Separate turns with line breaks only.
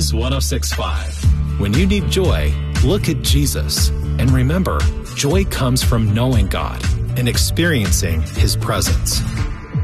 Blaze 106.5. When you need joy, look at Jesus. And remember, joy comes from knowing God and experiencing His presence.